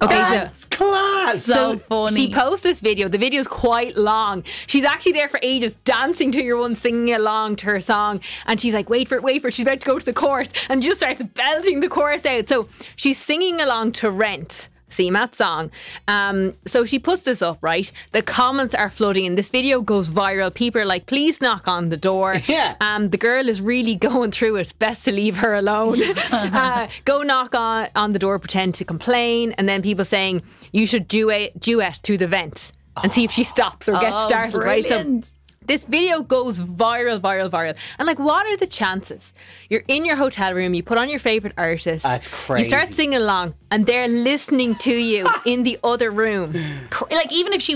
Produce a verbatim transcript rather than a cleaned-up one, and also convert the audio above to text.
Okay, That's so class. So funny. she posts this video. The video's quite long. She's actually there for ages, dancing to your one, singing along to her song. And she's like, wait for it, wait for it. She's about to go to the chorus and just starts belting the chorus out. So she's singing along to Rent, C M A T song. Um, so she puts this up, right? The comments are flooding in. This video goes viral. People are like, please knock on the door. Yeah. Um, the girl is really going through it. Best to leave her alone. uh, go knock on, on the door, pretend to complain. And then people saying, you should duet, duet to the vent and see if she stops or gets Oh, started, right? So brilliant. this video goes viral, viral, viral. And like, what are the chances? You're in your hotel room, you put on your favourite artist. That's You start crazy. singing along and they're listening to you in the other room. Like, even if she